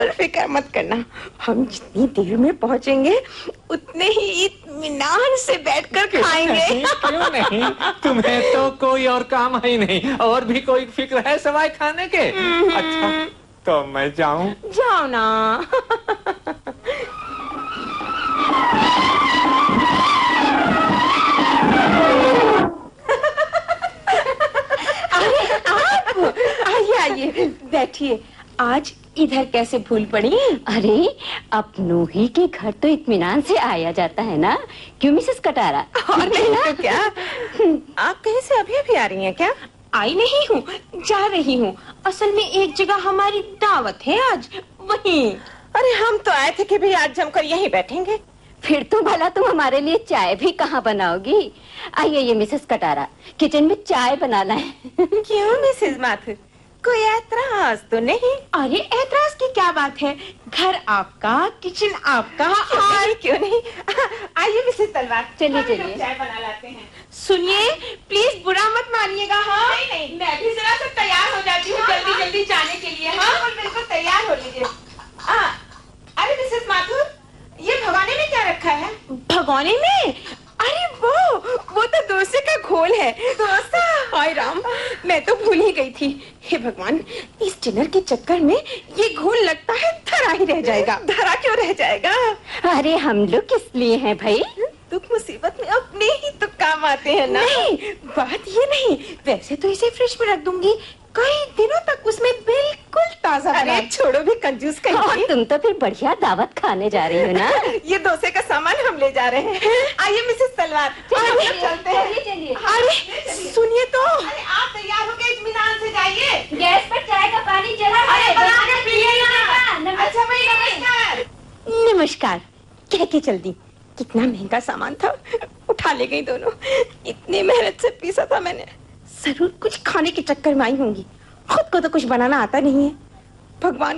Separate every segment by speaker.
Speaker 1: फिक्र मत करना, हम जितनी देर में पहुंचेंगे उतने ही इत्मीनान से बैठकर खाएंगे।
Speaker 2: क्यों नहीं? तुम्हें तो कोई और काम है ही नहीं, और भी कोई फिक्र है सवाए खाने के? अच्छा तो मैं जाऊं?
Speaker 1: जाओ ना। अरे आप आइए बैठिए। आज इधर कैसे भूल पड़ी?
Speaker 3: अरे अपनों ही के घर तो इत्मीनान से आया जाता है ना, क्यों मिसेस कटारा?
Speaker 1: और नहीं तो क्या। आप कहीं से अभी अभी आ रही हैं क्या? आई नहीं हूँ, जा रही हूँ। असल में एक जगह हमारी दावत है आज, वहीं। अरे हम तो आए थे कि भी आज जमकर यहीं बैठेंगे।
Speaker 3: फिर तो भला तुम हमारे लिए चाय भी कहाँ बनाओगी? आइए मिसेस कटारा, किचन में चाय बनाना है।
Speaker 1: क्यों मिसेस माथुर, कोई ऐतराज तो नहीं? अरे ऐतराज की क्या बात है, घर आपका, किचन आपका। क्यों नहीं। आइए मिसेस तलवार,
Speaker 3: चलिए
Speaker 1: चाय बना लाते हैं। सुनिए प्लीज बुरा मत मानिएगा। हाँ नहीं, मैं भी जरा सा तैयार हो जाती हूँ जल्दी जाने के लिए। हाँ बिल्कुल तैयार हो लीजिए। अरे मिसेस माथुर, ये भगोने में क्या रखा है? भगोने में? अरे वो तो डोसे का घोल है। डोसा? हाय राम, मैं तो भूल ही गई थी। हे भगवान, इस डिनर के चक्कर में ये घोल लगता है धरा ही रह जाएगा। धरा क्यों रह जाएगा?
Speaker 3: अरे हम लोग किस लिए हैं भाई?
Speaker 1: दुख मुसीबत में अपने ही तो काम आते हैं ना। नहीं, बात ये नहीं। वैसे तो इसे फ्रिज में रख दूंगी, कई दिनों तक उसमें बिल्कुल ताजा। अरे छोड़ो भी कंजूस कहीं।
Speaker 3: और तुम तो फिर बढ़िया दावत खाने जा रही हो ना।
Speaker 1: ये डोसे का सामान हम ले जा रहे हैं। आइए मिसेस तलवार, चलते हैं। अरे सुनिए तो। अरे आप तैयार होकर इत्मीनान से जाइए।
Speaker 3: गैस पर चाय का पानी जला है।
Speaker 1: अच्छा भाई नमस्कार। नमस्कार कह के चल दी। कितना महंगा सामान था, उठा ले गई दोनों। इतनी मेहनत से पीसा था मैंने। जरूर कुछ खाने के चक्कर में आई होंगी, खुद को तो कुछ बनाना आता नहीं है। भगवान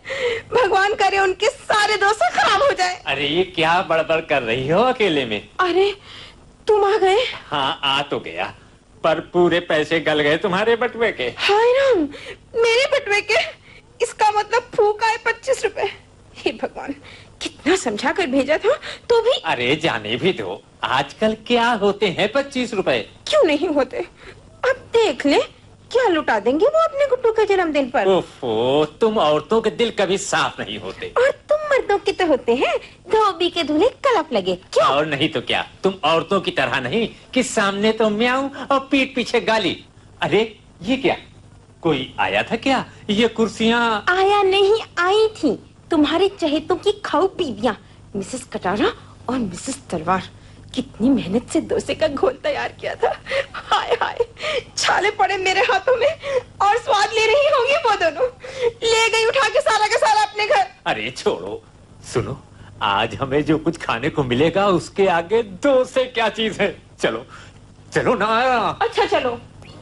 Speaker 1: करे उनके सारे डोसे खराब हो जाए।
Speaker 2: अरे ये क्या बड़बड़ कर रही हो अकेले में?
Speaker 1: अरे तुम आ गए?
Speaker 2: हाँ आ तो गया, पर पूरे पैसे गल गए तुम्हारे बटुए के।
Speaker 1: हाय राम, मेरे बटुए के? इसका मतलब फूक आए 25 रुपए। हे भगवान, कितना समझा कर भेजा था तो भी। अरे
Speaker 2: जाने भी दो, आजकल क्या होते हैं 25 रुपए?
Speaker 1: क्यों नहीं होते? अब देख ले, क्या लुटा देंगे वो अपने गुड्डू के जन्मदिन पर।
Speaker 2: ओफो, तुम औरतों के दिल कभी साफ नहीं होते।
Speaker 1: और तुम मर्दों के तो होते हैं, धोबी के धुले कलप लगे। क्यों?
Speaker 2: और नहीं तो क्या, तुम औरतों की तरह नहीं कि सामने तो म्याऊं और पीठ पीछे गाली। अरे ये क्या, कोई आया था क्या? ये कुर्सियाँ
Speaker 1: आया नहीं, आई थी तुम्हारे चहेतों की खाऊ बीवियां, मिसेस कटारा और मिसेस तलवार। कितनी मेहनत से डोसे का घोल तैयार किया था। हाय हाय, छाले पड़े मेरे हाथों में और स्वाद ले रही होंगी वो दोनों। ले गई उठा के सारा का सारा अपने घर।
Speaker 2: अरे छोड़ो, सुनो, आज हमें जो कुछ खाने को मिलेगा उसके आगे डोसे क्या चीज है। चलो चलो ना।
Speaker 1: अच्छा चलो।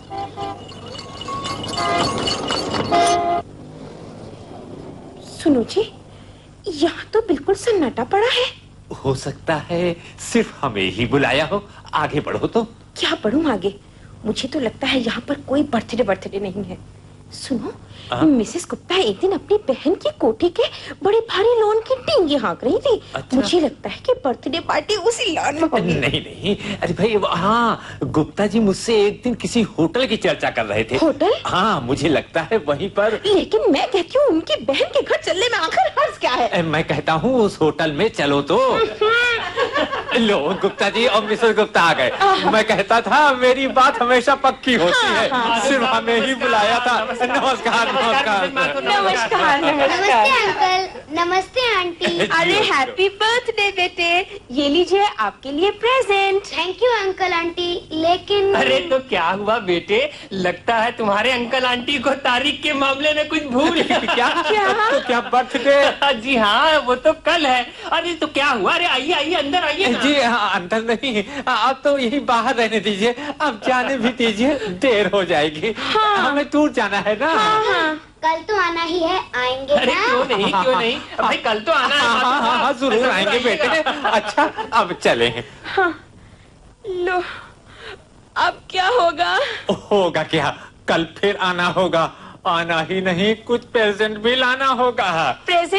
Speaker 1: सुनो जी, यहाँ तो बिल्कुल सन्नाटा पड़ा है।
Speaker 2: हो सकता है सिर्फ हमें ही बुलाया हो। आगे बढ़ो तो।
Speaker 1: क्या बढ़ूं आगे? मुझे तो लगता है यहाँ पर कोई बर्थडे नहीं है। सुनो, मिसेस गुप्ता एक दिन अपनी बहन की कोठी के बड़े भारी लॉन की टींगे हाँक रही थी। अच्छा? मुझे लगता है कि बर्थडे पार्टी उसी लॉन में होगी।
Speaker 2: नहीं, अरे भाई हाँ, गुप्ता जी मुझसे एक दिन किसी होटल की चर्चा कर रहे थे।
Speaker 1: होटल?
Speaker 2: हाँ, मुझे लगता है वहीं पर।
Speaker 1: लेकिन मैं कहती हूँ उनकी बहन के घर चलने में आखिर हर्ज क्या है?
Speaker 2: मैं कहता हूँ उस होटल में चलो तो। लो गुप्ता जी और मिसेस गुप्ता आ गए। मैं कहता था मेरी बात हमेशा पक्की होती है। सिर्फ हमें ही बुलाया था। नमस्कार।
Speaker 1: नमस्कार।
Speaker 4: नमस्ते अंकल, नमस्ते आंटी।
Speaker 1: अरे हैप्पी बर्थडे बेटे, ये लीजिए आपके लिए present.
Speaker 4: Thank you uncle aunty. लेकिन
Speaker 5: अरे तो क्या हुआ बेटे, लगता है तुम्हारे अंकल आंटी को तारीख के मामले में कुछ भूल।
Speaker 2: क्या बर्थडे?
Speaker 5: जी हाँ, वो तो कल है। अरे तो क्या हुआ? अरे आइए अंदर आइए।
Speaker 2: जी हाँ, अंदर नहीं, अब तो यही बाहर रहने दीजिए। अब जाने भी दीजिए, देर हो जाएगी। हमें दूर जाना है ना।
Speaker 4: कल तो आना ही है, आएंगे
Speaker 5: अरे
Speaker 4: ना?
Speaker 5: क्यों नहीं भाई, कल तो आना है।
Speaker 2: हाँ, जरूर आएंगे बेटे। अच्छा अब चले।
Speaker 1: लो, अब क्या होगा?
Speaker 2: होगा क्या, कल फिर आना होगा आना ही नहीं, कुछ प्रेजेंट भी लाना होगा।
Speaker 3: प्रेजेंट